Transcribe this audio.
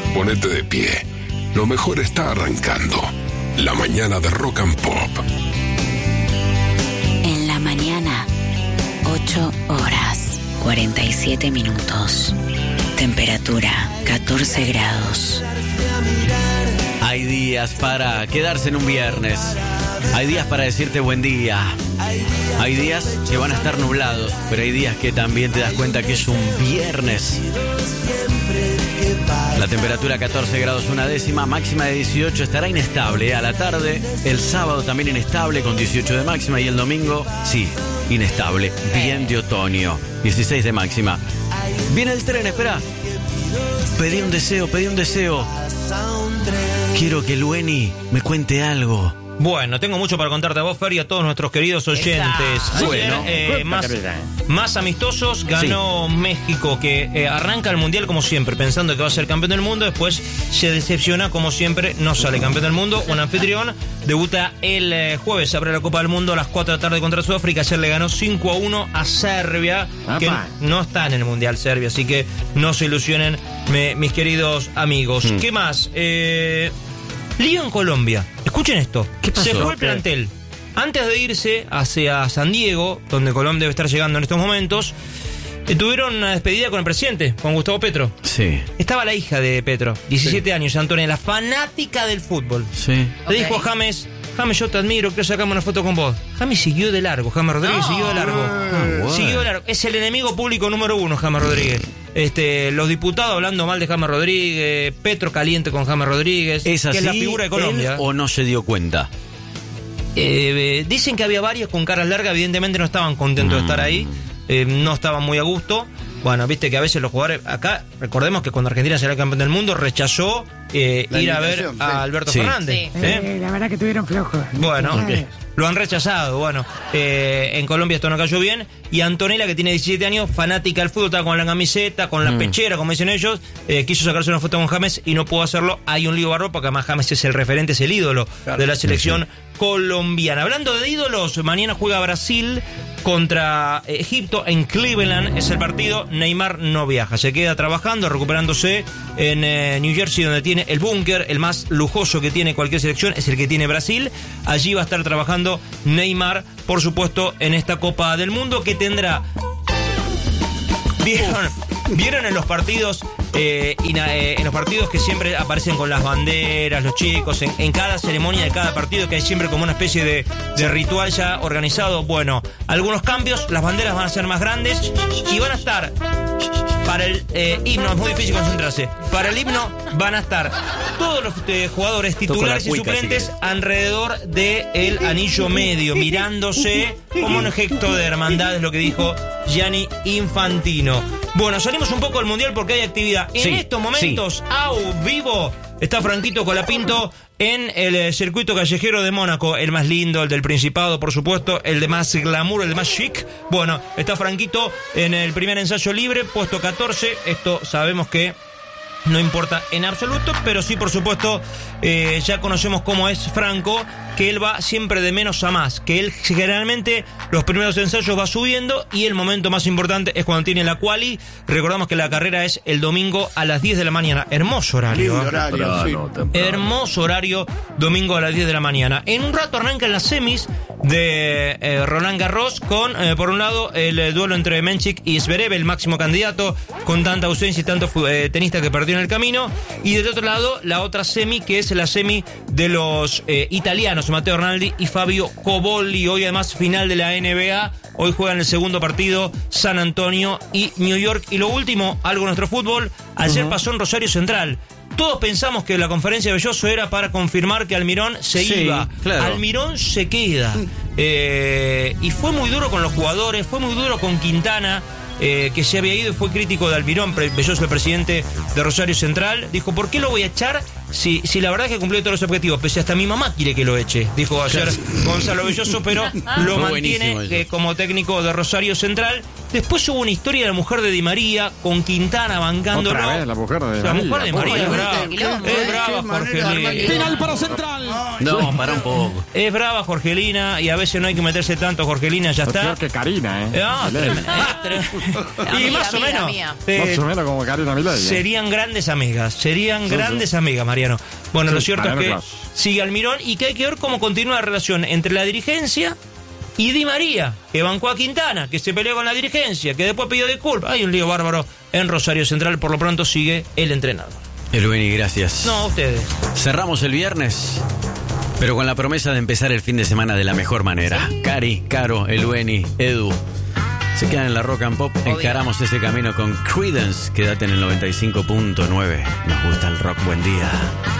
ponete de pie. Lo mejor está arrancando. La mañana de Rock and Pop. En la mañana, 8 horas, 47 minutos. Temperatura, 14 grados. Hay días para quedarse en un viernes. Hay días para decirte buen día. Hay días que van a estar nublados, pero hay días que también te das cuenta que es un viernes. La temperatura 14 grados 1 máxima de 18, estará inestable a la tarde. El sábado también inestable con 18 de máxima y el domingo, sí, inestable, bien de otoño, 16 de máxima. Viene el tren, espera. Pedí un deseo. Quiero que Lueni me cuente algo. Bueno, tengo mucho para contarte a vos, Fer, y a todos nuestros queridos oyentes. Bueno, más amistosos, ganó México, que arranca el Mundial como siempre, pensando que va a ser campeón del mundo. Después se decepciona como siempre, no sale campeón del mundo. Un anfitrión debuta el jueves, abre la Copa del Mundo a las 4 de la tarde contra Sudáfrica. Ayer le ganó 5-1 a Serbia, que no está en el Mundial Serbia, así que no se ilusionen, mis queridos amigos. ¿Qué más? Lío en Colombia. Escuchen esto. ¿Qué pasó? Se fue el plantel. Antes de irse hacia San Diego, donde Colombia debe estar llegando en estos momentos, tuvieron una despedida con el presidente, con Gustavo Petro. Sí. Estaba la hija de Petro, 17 años, Antonella, fanática del fútbol. Sí. Le dijo a James, yo te admiro, quiero sacarme una foto con vos. James siguió de largo, James Rodríguez siguió de largo. Bueno. Siguió de largo. Es el enemigo público número 1, James Rodríguez. Los diputados hablando mal de James Rodríguez, Petro caliente con James Rodríguez, ¿Es así, que es la figura de Colombia. o no se dio cuenta? Dicen que había varios con caras largas, evidentemente no estaban contentos de estar ahí, no estaban muy a gusto. Bueno, viste que a veces los jugadores, acá, recordemos que cuando Argentina será campeón del mundo, rechazó ir a ver a Alberto Fernández. Sí. La verdad que tuvieron flojos. Bueno, lo han rechazado. Bueno, en Colombia esto no cayó bien. Y Antonella, que tiene 17 años, fanática del fútbol, estaba con la camiseta, con la pechera, como dicen ellos, quiso sacarse una foto con James y no pudo hacerlo. Hay un lío barro, porque además James es el referente, es el ídolo de la selección colombiana. Hablando de ídolos, mañana juega Brasil contra Egipto en Cleveland, es el partido. Neymar no viaja, se queda trabajando, recuperándose en New Jersey, donde tiene el búnker, el más lujoso que tiene cualquier selección, es el que tiene Brasil. Allí va a estar trabajando Neymar, por supuesto, en esta Copa del Mundo, que tendrá... ¿Vieron en los partidos? En los partidos que siempre aparecen con las banderas, los chicos, en cada ceremonia de cada partido, que hay siempre como una especie de ritual ya organizado. Bueno, algunos cambios, las banderas van a ser más grandes y van a estar para el himno, es muy difícil concentrarse. Para el himno van a estar todos los jugadores titulares y suplentes alrededor del anillo medio, mirándose como un gesto de hermandad, es lo que dijo Gianni Infantino. Bueno, salimos un poco del Mundial porque hay actividad. En estos momentos, vivo, está Franquito Colapinto en el circuito callejero de Mónaco, el más lindo, el del Principado, por supuesto, el de más glamour, el de más chic. Bueno, está Franquito en el primer ensayo libre, puesto 14. Esto sabemos que no importa en absoluto, pero sí, por supuesto, ya conocemos cómo es Franco, que él va siempre de menos a más, que él generalmente los primeros ensayos va subiendo y el momento más importante es cuando tiene la quali. Recordamos que la carrera es el domingo a las 10 de la mañana. Hermoso horario. Hermoso horario, domingo a las 10 de la mañana. En un rato arrancan las semis de Roland Garros con, por un lado, el duelo entre Menchik y Zverev, el máximo candidato, con tanta ausencia y tanto tenista que perdió en el camino. Y del otro lado, la otra semi, que es la semi de los italianos, Matteo Arnaldi y Fabio Cobolli. Hoy además final de la NBA. Hoy juegan el segundo partido San Antonio y New York. Y lo último, algo de nuestro fútbol. Ayer pasó en Rosario Central. Todos pensamos que la conferencia de Belloso era para confirmar que Almirón se iba. Claro. Almirón se queda. Y fue muy duro con los jugadores, fue muy duro con Quintana, que se había ido y fue crítico de Almirón. Belloso, el presidente de Rosario Central, dijo: ¿por qué lo voy a echar si la verdad es que cumplió todos los objetivos, pese hasta mi mamá quiere que lo eche, dijo ayer Gonzalo Belloso, pero lo mantiene como técnico de Rosario Central. Después hubo una historia de la mujer de Di María con Quintana bancándolo. Otra vez, la mujer de Di La María. mujer de María es brava. Es brava, Jorgelina. Penal para Central. No, para un poco. Es brava Jorgelina y a veces no hay que meterse tanto, Jorgelina, ya está. Peor que Karina, Y más o menos. Más o menos como Karina Milei. Serían grandes amigas, amigas, Mariano. Bueno, lo cierto es que sigue Almirón y que hay que ver cómo continúa la relación entre la dirigencia y Di María, que bancó a Quintana, que se peleó con la dirigencia, que después pidió disculpas. Hay un lío bárbaro en Rosario Central. Por lo pronto sigue el entrenador. Elweni, gracias. No, ustedes. Cerramos el viernes, pero con la promesa de empezar el fin de semana de la mejor manera. Cari, Caro, Elweni, Edu se quedan en la Rock and Pop. Encaramos ese camino con Creedence. Quédate en el 95.9. Nos gusta el rock. Buen día.